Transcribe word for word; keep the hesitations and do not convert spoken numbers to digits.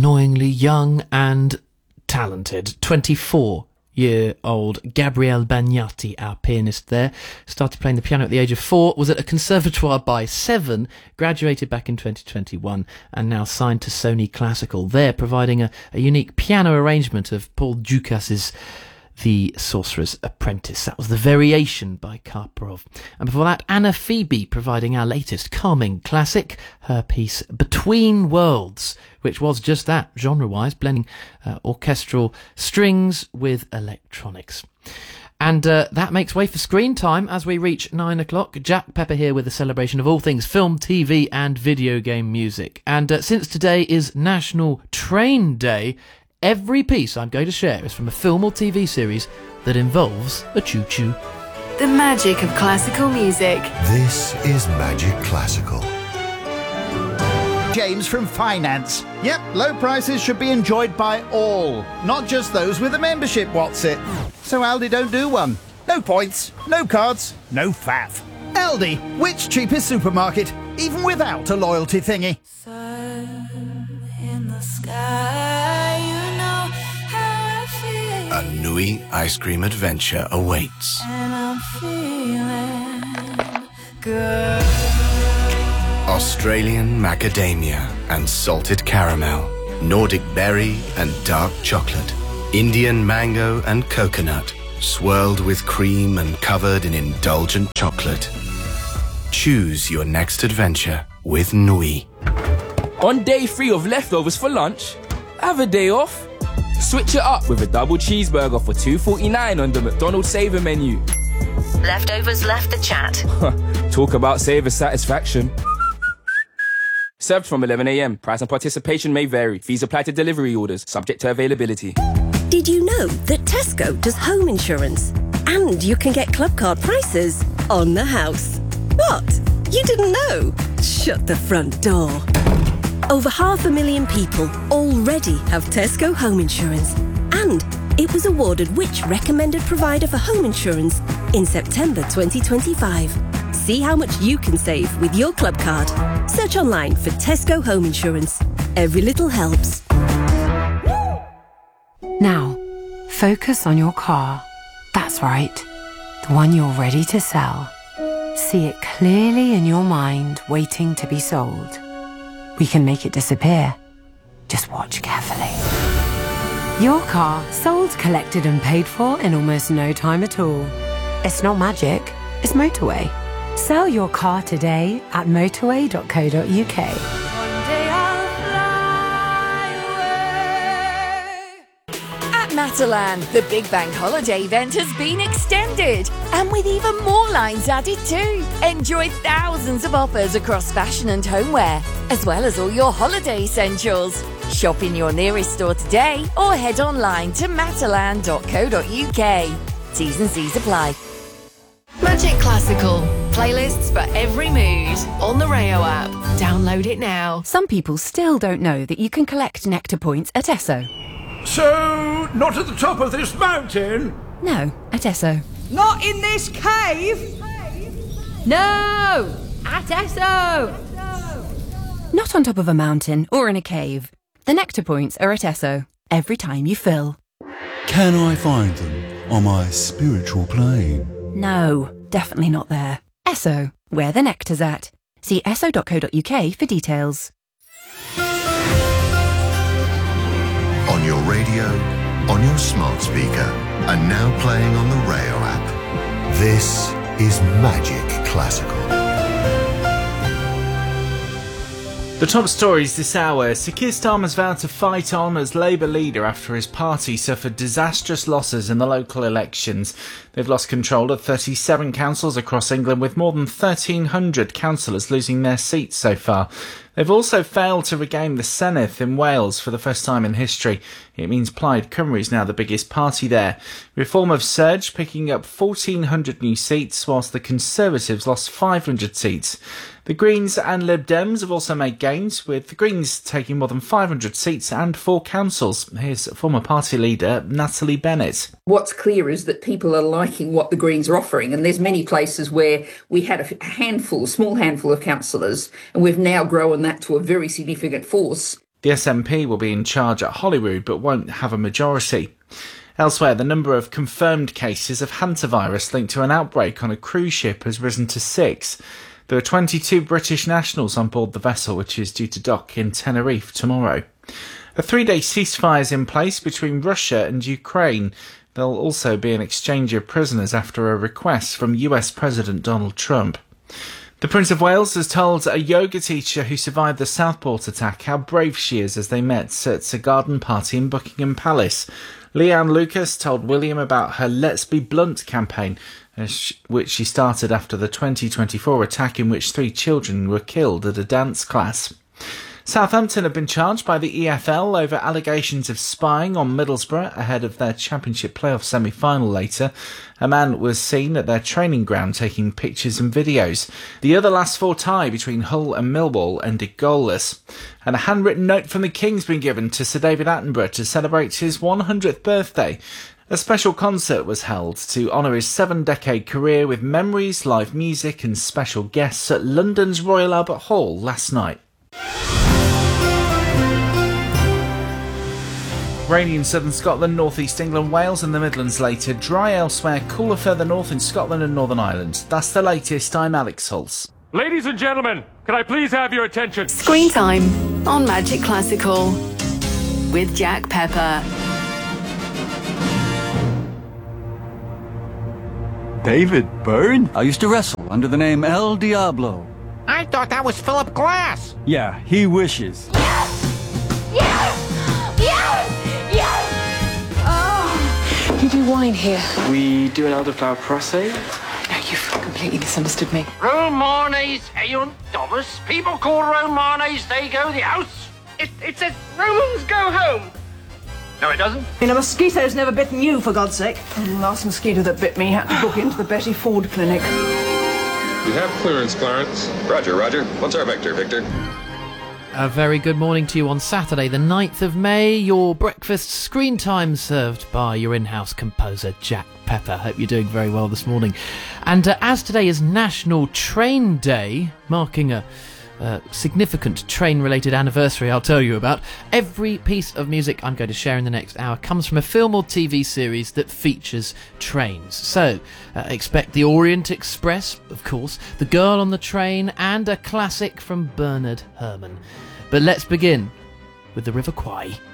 annoyingly young and talented. twenty-four-year-old Gabriele Bagnati, our pianist there, started playing the piano at the age of four, was at a conservatoire by seven, graduated back in twenty twenty-one, and now signed to Sony Classical. They're providing a, a unique piano arrangement of Paul Dukas' The Sorcerer's Apprentice. That was The Variation by Karparov. And before that, Anna Phoebe providing our latest calming classic, her piece Between Worlds, which was just that, genre-wise, blending uh, orchestral strings with electronics. And uh, that makes way for screen time as we reach nine o'clock. Jack Pepper here with a celebration of all things film, T V and video game music. And uh, since today is National Train Day, every piece I'm going to share is from a film or T V series that involves a choo-choo. The magic of classical music. This is Magic Classical. James from Finance. Yep, low prices should be enjoyed by all, not just those with a membership, what's it? So Aldi don't do one. No points, no cards, no faff. Aldi, which cheapest supermarket, even without a loyalty thingy? Sun in the sky, you know how I feel. A Nui ice cream adventure awaits. And I'm feeling good. Australian macadamia and salted caramel, Nordic berry and dark chocolate, Indian mango and coconut, swirled with cream and covered in indulgent chocolate. Choose your next adventure with Nui. On day three of leftovers for lunch, have a day off. Switch it up with a double cheeseburger for two forty-nine on the McDonald's Saver menu. Leftovers left the chat. Talk about Saver satisfaction. Served from eleven a.m. Price and participation may vary. Fees apply to delivery orders, subject to availability. Did you know that Tesco does home insurance? And you can get club card prices on the house. What? You didn't know? Shut the front door. Over half a million people already have Tesco home insurance. And it was awarded which recommended provider for home insurance in September twenty twenty-five. See how much you can save with your club card. Search online for Tesco Home Insurance. Every little helps. Now, focus on your car. That's right, the one you're ready to sell. See it clearly in your mind, waiting to be sold. We can make it disappear. Just watch carefully. Your car sold, collected and paid for in almost no time at all. It's not magic, it's motorway. Sell your car today at motorway dot co dot uk. At Matalan, the Big Bank Holiday event has been extended, and with even more lines added too. Enjoy thousands of offers across fashion and homeware, as well as all your holiday essentials. Shop in your nearest store today or head online to matalan dot co dot uk. T's and C's apply. Magic Classical. Playlists for every mood on the Rayo app. Download it now. Some people still don't know that you can collect Nectar points at Esso. So, not at the top of this mountain? No, at Esso. Not in this cave? No! At Esso! Not on top of a mountain or in a cave. The Nectar points are at Esso. Every time you fill. Can I find them on my spiritual plane? No, definitely not there. Esso, where the nectar's at. See esso dot co dot uk for details. On your radio, on your smart speaker, and now playing on the Rayo app. This is Magic Classical. The top stories this hour. Sir Keir Starmer's vowed to fight on as Labour leader after his party suffered disastrous losses in the local elections. They've lost control of thirty-seven councils across England, with more than thirteen hundred councillors losing their seats so far. They've also failed to regain the Senedd in Wales for the first time in history. It means Plaid Cymru is now the biggest party there. Reform have surged, picking up fourteen hundred new seats, whilst the Conservatives lost five hundred seats. The Greens and Lib Dems have also made gains, with the Greens taking more than five hundred seats and four councils. Here's former party leader Natalie Bennett. What's clear is that people are liking what the Greens are offering, and there's many places where we had a handful, a small handful of councillors, and we've now grown that to a very significant force. The S N P will be in charge at Holyrood but won't have a majority. Elsewhere, the number of confirmed cases of hantavirus linked to an outbreak on a cruise ship has risen to six. There are twenty-two British nationals on board the vessel, which is due to dock in Tenerife tomorrow. A three-day ceasefire is in place between Russia and Ukraine. There'll also be an exchange of prisoners after a request from U S President Donald Trump. The Prince of Wales has told a yoga teacher who survived the Southport attack how brave she is as they met at a garden party in Buckingham Palace. Leanne Lucas told William about her Let's Be Blunt campaign, which she started after the twenty twenty-four attack in which three children were killed at a dance class. Southampton have been charged by the E F L over allegations of spying on Middlesbrough ahead of their Championship playoff semi-final later. A man was seen at their training ground taking pictures and videos. The other last four tie between Hull and Millwall ended goalless. And a handwritten note from the King's been given to Sir David Attenborough to celebrate his one hundredth birthday. A special concert was held to honour his seven-decade career with memories, live music and special guests at London's Royal Albert Hall last night. Rainy in southern Scotland, northeast England, Wales and the Midlands later. Dry elsewhere, cooler further north in Scotland and Northern Ireland. That's the latest. I'm Alex Hulse. Ladies and gentlemen, can I please have your attention? Screen Time on Magic Classical with Jack Pepper. David Byrne? I used to wrestle under the name El Diablo. I thought that was Philip Glass. Yeah, he wishes. Yes! Yes! Yes! You do wine here? We do an elderflower prosecco. No, you've completely misunderstood me. Romanes, Aeon, Thomas. People call Romanes, they go the house. It, it says Romans go home. No, it doesn't. I mean, a mosquito's never bitten you, for God's sake. And the last mosquito that bit me had to book into the Betty Ford Clinic. You have clearance, Clarence. Roger, roger. What's our vector, Victor? A very good morning to you on Saturday, the ninth of May. Your breakfast screen time served by your in-house composer, Jack Pepper. Hope you're doing very well this morning. And uh, as today is National Train Day, marking a uh, significant train-related anniversary I'll tell you about, every piece of music I'm going to share in the next hour comes from a film or T V series that features trains. So, uh, expect the Orient Express, of course, The Girl on the Train, and a classic from Bernard Herrmann. But let's begin with the River Kwai.